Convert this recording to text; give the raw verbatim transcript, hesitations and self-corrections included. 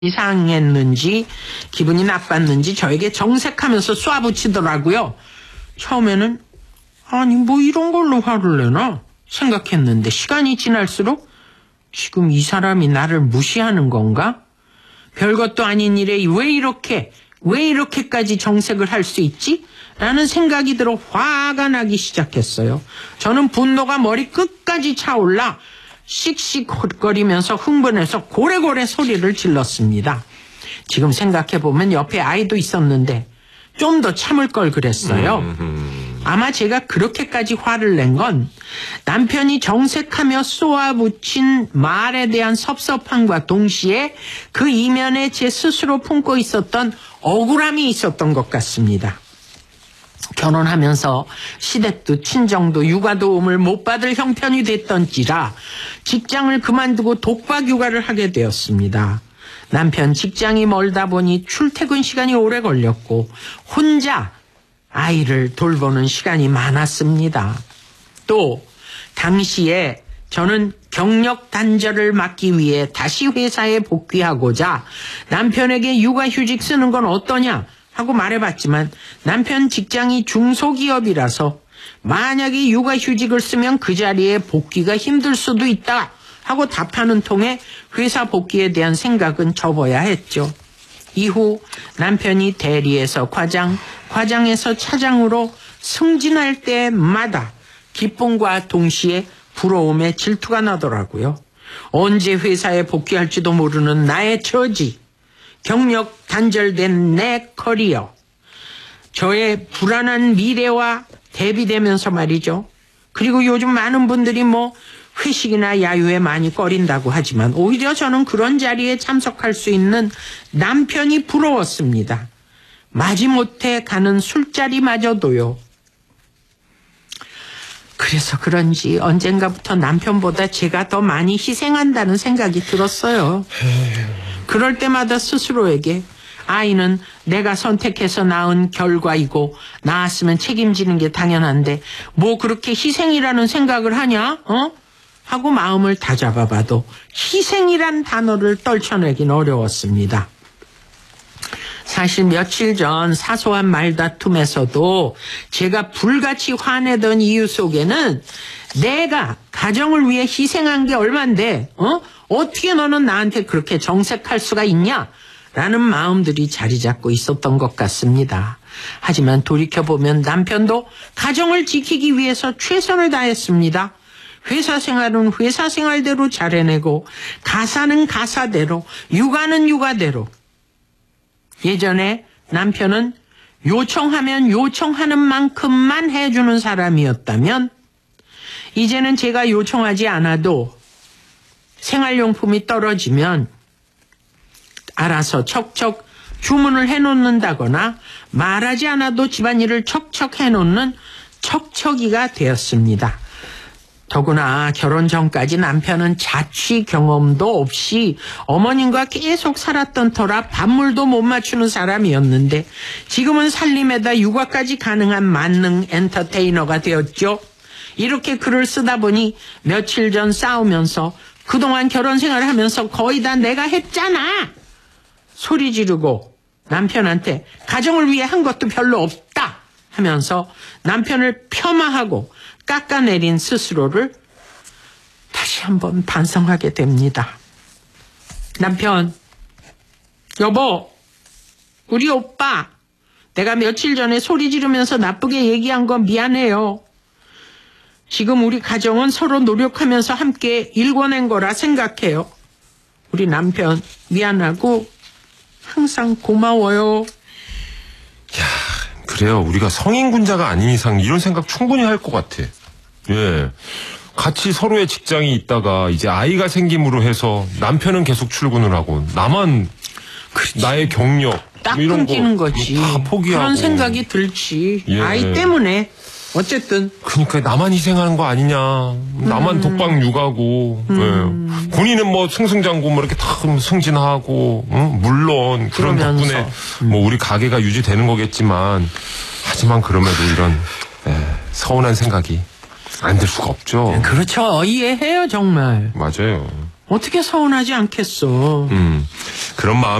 이상했는지 기분이 나빴는지 저에게 정색하면서 쏴붙이더라고요. 처음에는 아니 뭐 이런 걸로 화를 내나 생각했는데 시간이 지날수록 지금 이 사람이 나를 무시하는 건가? 별것도 아닌 일에 왜 이렇게 왜 이렇게까지 정색을 할 수 있지? 라는 생각이 들어 화가 나기 시작했어요. 저는 분노가 머리 끝까지 차올라 씩씩거리면서 흥분해서 고래고래 소리를 질렀습니다. 지금 생각해보면 옆에 아이도 있었는데 좀 더 참을 걸 그랬어요. 아마 제가 그렇게까지 화를 낸 건 남편이 정색하며 쏘아붙인 말에 대한 섭섭함과 동시에 그 이면에 제 스스로 품고 있었던 억울함이 있었던 것 같습니다. 결혼하면서 시댁도 친정도 육아 도움을 못 받을 형편이 됐던지라 직장을 그만두고 독박 육아를 하게 되었습니다. 남편 직장이 멀다 보니 출퇴근 시간이 오래 걸렸고 혼자 아이를 돌보는 시간이 많았습니다. 또 당시에 저는 경력 단절을 막기 위해 다시 회사에 복귀하고자 남편에게 육아휴직 쓰는 건 어떠냐 하고 말해봤지만 남편 직장이 중소기업이라서 만약에 육아휴직을 쓰면 그 자리에 복귀가 힘들 수도 있다 하고 답하는 통에 회사 복귀에 대한 생각은 접어야 했죠. 이후 남편이 대리에서 과장, 과장에서 차장으로 승진할 때마다 기쁨과 동시에 부러움에 질투가 나더라고요. 언제 회사에 복귀할지도 모르는 나의 처지, 경력 단절된 내 커리어, 저의 불안한 미래와 대비되면서 말이죠. 그리고 요즘 많은 분들이 뭐 회식이나 야유에 많이 꺼린다고 하지만 오히려 저는 그런 자리에 참석할 수 있는 남편이 부러웠습니다. 마지못해 가는 술자리마저도요. 그래서 그런지 언젠가부터 남편보다 제가 더 많이 희생한다는 생각이 들었어요. 그럴 때마다 스스로에게 아이는 내가 선택해서 낳은 결과이고 낳았으면 책임지는 게 당연한데 뭐 그렇게 희생이라는 생각을 하냐? 어? 하고 마음을 다잡아봐도 희생이란 단어를 떨쳐내긴 어려웠습니다. 사실 며칠 전 사소한 말다툼에서도 제가 불같이 화내던 이유 속에는 내가 가정을 위해 희생한 게 얼만데 어? 어떻게 너는 나한테 그렇게 정색할 수가 있냐? 라는 마음들이 자리 잡고 있었던 것 같습니다. 하지만 돌이켜보면 남편도 가정을 지키기 위해서 최선을 다했습니다. 회사 생활은 회사 생활대로 잘 해내고 가사는 가사대로 육아는 육아대로. 예전에 남편은 요청하면 요청하는 만큼만 해주는 사람이었다면 이제는 제가 요청하지 않아도 생활용품이 떨어지면 알아서 척척 주문을 해놓는다거나 말하지 않아도 집안일을 척척 해놓는 척척이가 되었습니다. 더구나 결혼 전까지 남편은 자취 경험도 없이 어머님과 계속 살았던 터라 밥물도 못 맞추는 사람이었는데 지금은 살림에다 육아까지 가능한 만능 엔터테이너가 되었죠. 이렇게 글을 쓰다 보니 며칠 전 싸우면서 그동안 결혼 생활을 하면서 거의 다 내가 했잖아 소리 지르고 남편한테 가정을 위해 한 것도 별로 없다 하면서 남편을 폄하하고 깎아내린 스스로를 다시 한번 반성하게 됩니다. 남편, 여보, 우리 오빠, 내가 며칠 전에 소리 지르면서 나쁘게 얘기한 건 미안해요. 지금 우리 가정은 서로 노력하면서 함께 일궈낸 거라 생각해요. 우리 남편 미안하고 항상 고마워요. 야, 그래요. 우리가 성인군자가 아닌 이상 이런 생각 충분히 할 것 같아. 예. 같이 서로의 직장이 있다가 이제 아이가 생김으로 해서 남편은 계속 출근을 하고 나만 그치. 나의 경력 딱 뭐 이런 끊기는 거 거지. 다 포기하고. 그런 생각이 들지. 예. 아이 때문에. 어쨌든 그러니까 나만 희생하는 거 아니냐. 나만 음. 독박 육아고. 음. 예. 본인은 뭐 승승장구 뭐 이렇게 다 승진하고. 응? 물론 그런 그러면서. 덕분에 음. 뭐 우리 가게가 유지되는 거겠지만 하지만 그럼에도 이런 예, 서운한 생각이 안 들 수가 없죠. 그렇죠. 이해해요 정말. 맞아요. 어떻게 서운하지 않겠어. 음, 그런 마음